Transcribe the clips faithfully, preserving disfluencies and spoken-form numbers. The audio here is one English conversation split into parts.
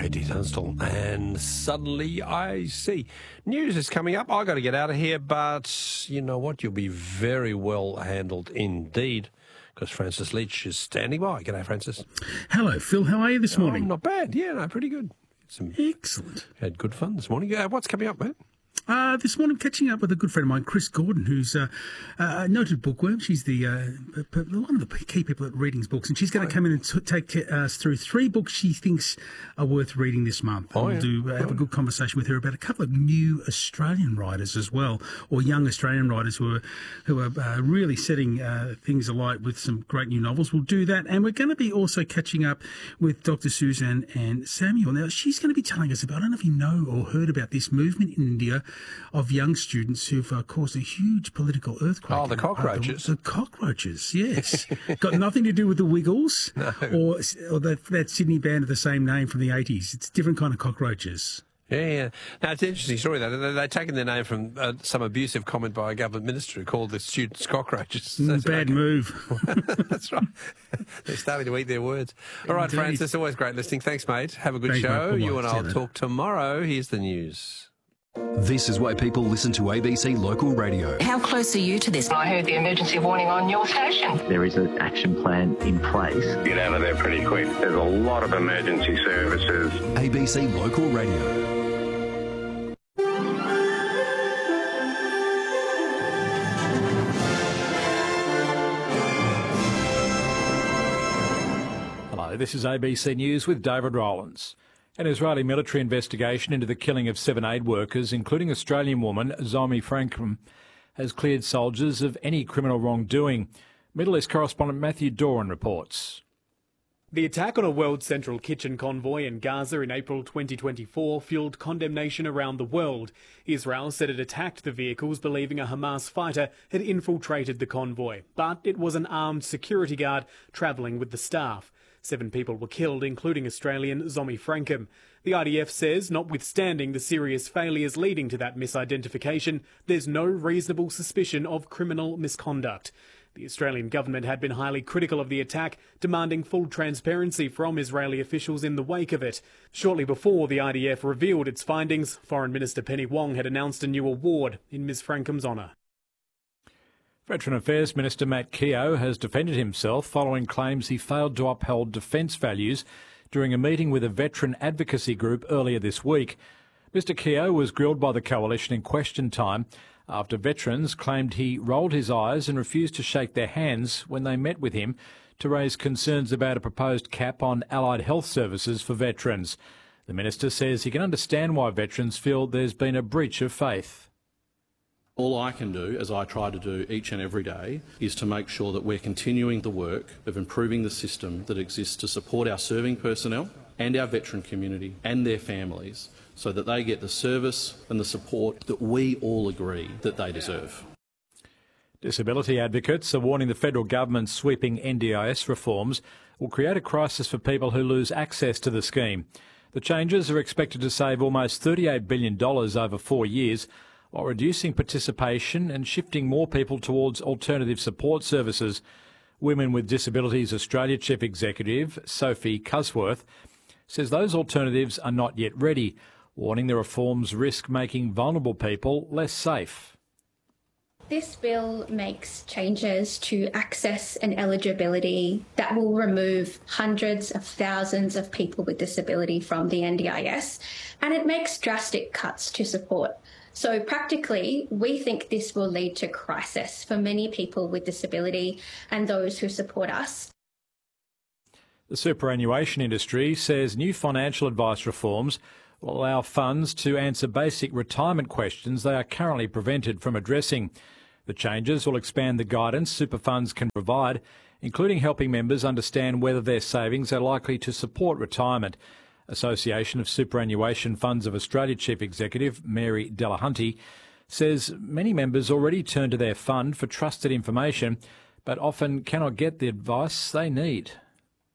Katie Tunstall, and Suddenly I See. News is coming up. I've got to get out of here, but you know what? You'll be very well handled indeed, because Francis Leach is standing by. G'day, Francis. Hello, Phil. How are you this morning? Oh, not bad. Yeah, no, pretty good. Some, Excellent. Had good fun this morning. Uh, what's coming up, mate? Uh, this morning, catching up with a good friend of mine, Chris Gordon, who's uh, a noted bookworm. She's the uh, p- p- one of the key people at Readings Books, and she's going to come in and t- take us through three books she thinks are worth reading this month. Oh, and yeah. we'll do uh, have a good conversation with her about a couple of new Australian writers as well, or young Australian writers who are who are uh, really setting uh, things alight with some great new novels. We'll do that, and we're going to be also catching up with Doctor Suzanne and Samuel. Now, she's going to be telling us about, I don't know if you know or heard about this movement in India of young students who've uh, caused a huge political earthquake. Oh, the cockroaches. Uh, the, the cockroaches, yes. Got nothing to do with the Wiggles No. or, or that, that Sydney band of the same name from the eighties. It's a different kind of cockroaches. Yeah, yeah. Now, it's an interesting story, though. They- They've taken their name from uh, some abusive comment by a government minister who called the students cockroaches. Mm, That's bad okay. move. That's right. They're starting to eat their words. All right, Indeed. Francis, always great listening. Thanks, mate. Have a good Thanks, mate. show. Bye-bye. You and See you I'll later. talk tomorrow. Here's the news. This is why people listen to A B C Local Radio. How close are you to this? I heard the emergency warning on your station. There is an action plan in place. Get out of there pretty quick. There's a lot of emergency services. A B C Local Radio. Hello, this is A B C News with David Rowlands. An Israeli military investigation into the killing of seven aid workers, including Australian woman Zomi Frankham, has cleared soldiers of any criminal wrongdoing. Middle East correspondent Matthew Doran reports. The attack on a World Central Kitchen convoy in Gaza in April twenty twenty-four fueled condemnation around the world. Israel said it attacked the vehicles believing a Hamas fighter had infiltrated the convoy, but it was an armed security guard travelling with the staff. Seven people were killed, including Australian Zomi Frankham. The I D F says, notwithstanding the serious failures leading to that misidentification, there's no reasonable suspicion of criminal misconduct. The Australian government had been highly critical of the attack, demanding full transparency from Israeli officials in the wake of it. Shortly before the I D F revealed its findings, Foreign Minister Penny Wong had announced a new award in Miz Frankham's honour. Veteran Affairs Minister Matt Keogh has defended himself following claims he failed to uphold defence values during a meeting with a veteran advocacy group earlier this week. Mister Keogh was grilled by the coalition in question time after veterans claimed he rolled his eyes and refused to shake their hands when they met with him to raise concerns about a proposed cap on allied health services for veterans. The minister says he can understand why veterans feel there's been a breach of faith. All I can do, as I try to do each and every day, is to make sure that we're continuing the work of improving the system that exists to support our serving personnel and our veteran community and their families so that they get the service and the support that we all agree that they deserve. Disability advocates are warning the federal government's sweeping N D I S reforms will create a crisis for people who lose access to the scheme. The changes are expected to save almost thirty-eight billion dollars over four years, while reducing participation and shifting more people towards alternative support services. Women with Disabilities Australia Chief Executive Sophie Cusworth says those alternatives are not yet ready, warning the reforms risk making vulnerable people less safe. This bill makes changes to access and eligibility that will remove hundreds of thousands of people with disability from the N D I S, and it makes drastic cuts to support. So practically, we think this will lead to crisis for many people with disability and those who support us. The superannuation industry says new financial advice reforms will allow funds to answer basic retirement questions they are currently prevented from addressing. The changes will expand the guidance super funds can provide, including helping members understand whether their savings are likely to support retirement. Association of Superannuation Funds of Australia Chief Executive Mary Delahunty says many members already turn to their fund for trusted information, but often cannot get the advice they need.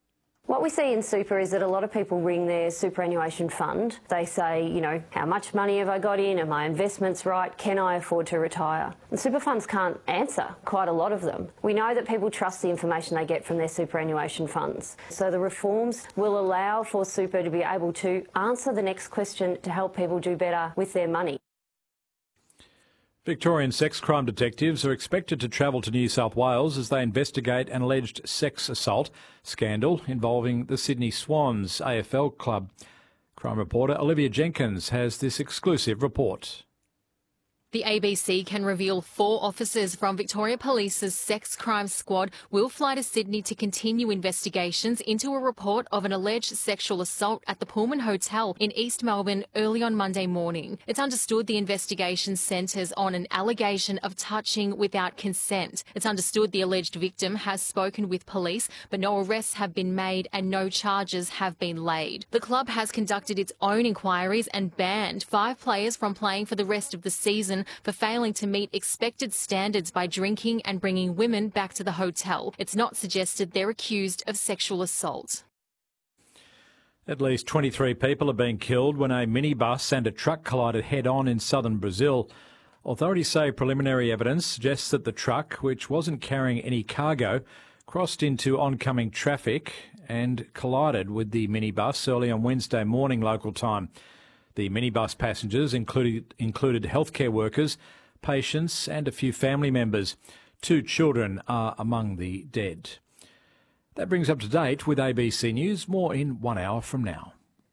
What we see in super is that a lot of people ring their superannuation fund. They say, you know, how much money have I got in? Are my investments right? Can I afford to retire? And super funds can't answer quite a lot of them. We know that people trust the information they get from their superannuation funds. So the reforms will allow for super to be able to answer the next question to help people do better with their money. Victorian sex crime detectives are expected to travel to New South Wales as they investigate an alleged sex assault scandal involving the Sydney Swans A F L club. Crime reporter Olivia Jenkins has this exclusive report. The A B C can reveal four officers from Victoria Police's sex crime squad will fly to Sydney to continue investigations into a report of an alleged sexual assault at the Pullman Hotel in East Melbourne early on Monday morning. It's understood the investigation centres on an allegation of touching without consent. It's understood the alleged victim has spoken with police, but no arrests have been made and no charges have been laid. The club has conducted its own inquiries and banned five players from playing for the rest of the season for failing to meet expected standards by drinking and bringing women back to the hotel. It's not suggested they're accused of sexual assault. At least twenty-three people have been killed when a minibus and a truck collided head-on in southern Brazil. Authorities say preliminary evidence suggests that the truck, which wasn't carrying any cargo, crossed into oncoming traffic and collided with the minibus early on Wednesday morning local time. The minibus passengers included, included healthcare workers, patients and a few family members. Two children are among the dead. That brings up to date with A B C News. More in one hour from now.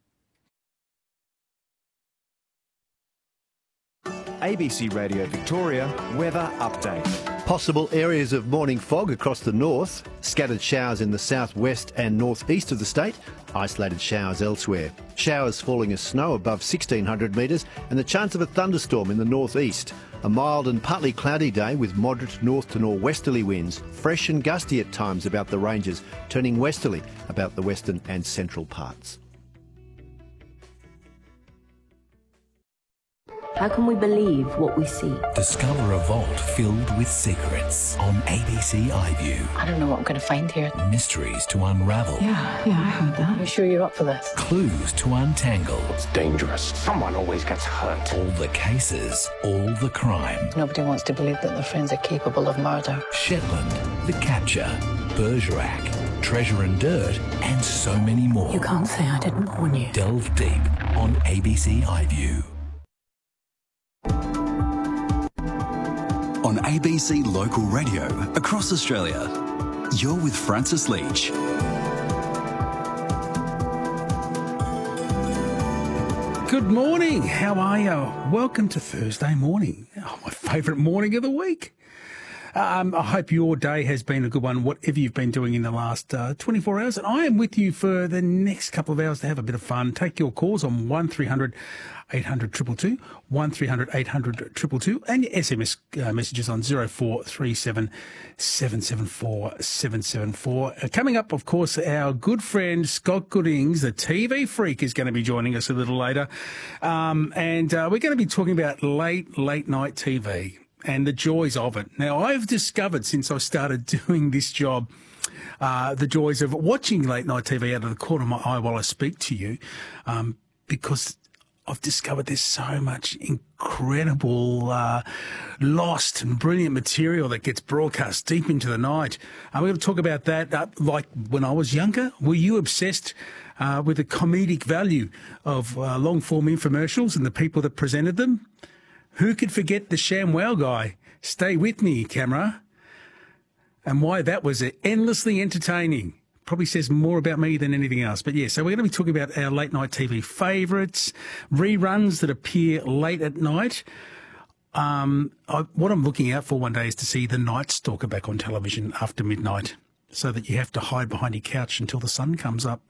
A B C Radio Victoria weather update. Possible areas of morning fog across the north, scattered showers in the southwest and northeast of the state, isolated showers elsewhere. Showers falling as snow above sixteen hundred metres and the chance of a thunderstorm in the northeast. A mild and partly cloudy day with moderate north to northwesterly winds, fresh and gusty at times about the ranges, turning westerly about the western and central parts. How can we believe what we see? Discover a vault filled with secrets on A B C iView. I don't know what I'm going to find here. Mysteries to unravel. Yeah, yeah, I heard that. You sure you're up for this? Clues to untangle. It's dangerous. Someone always gets hurt. All the cases, all the crime. Nobody wants to believe that their friends are capable of murder. Shetland, The Capture, Bergerac, Treasure and Dirt, and so many more. You can't say I didn't warn you. Delve deep on A B C iView. On A B C Local Radio across Australia, you're with Francis Leach. Good morning. How are you? Welcome to Thursday morning. Oh, my favourite morning of the week. Um, I hope your day has been a good one, whatever you've been doing in the last uh, twenty-four hours. And I am with you for the next couple of hours to have a bit of fun. Take your calls on one three hundred eight hundred two two two, one three hundred eight hundred two two two, and your S M S uh, messages on zero four three seven seven seven four seven seven four. Uh, coming up, of course, our good friend Scott Goodings, the T V freak, is going to be joining us a little later. Um, and uh, we're going to be talking about late, late night T V and the joys of it. Now, I've discovered since I started doing this job uh, the joys of watching late night T V out of the corner of my eye while I speak to you, um, because I've discovered there's so much incredible, uh, lost and brilliant material that gets broadcast deep into the night. I'm going to talk about that. Uh, like when I was younger, were you obsessed uh, with the comedic value of uh, long-form infomercials and the people that presented them? Who could forget the ShamWow guy? Stay with me, camera. And why that was endlessly entertaining. Probably says more about me than anything else. But yeah, so we're going to be talking about our late night T V favourites, reruns that appear late at night. Um, I, what I'm looking out for one day is to see The Night Stalker back on television after midnight, so that you have to hide behind your couch until the sun comes up.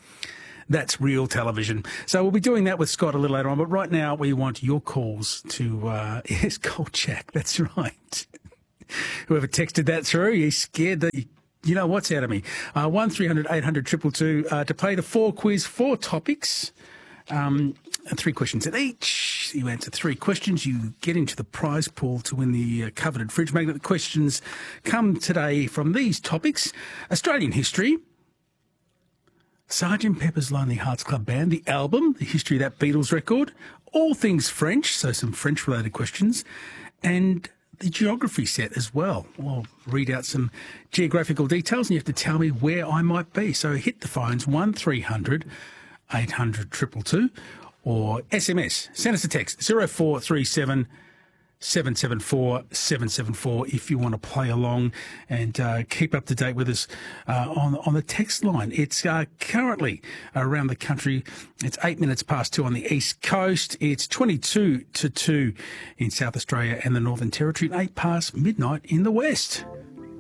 That's real television. So we'll be doing that with Scott a little later on. But right now, we want your calls to, uh, yes, Cold Jack. That's right. Whoever texted that through, he's scared that, you know what's out of me. Uh, one three hundred eight hundred two two two uh, to play the four quiz, four topics, um, three questions at each. You answer three questions, you get into the prize pool to win the uh, coveted fridge magnet. The questions come today from these topics: Australian history, Sergeant Pepper's Lonely Hearts Club Band, the album, the history of that Beatles record, all things French, so some French-related questions, and the geography set as well. I'll read out some geographical details and you have to tell me where I might be. So hit the phones one three hundred eight hundred two two two or S M S. Send us a text zero four three seven seven seven four seven seven four if you want to play along and uh, keep up to date with us uh, on on the text line. It's uh, currently around the country. It's eight minutes past two on the east coast. It's twenty-two to two in South Australia and the Northern Territory, and eight past midnight in the west.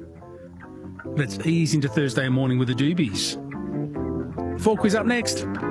Let's ease into Thursday morning with the Doobies. Fall quiz up next.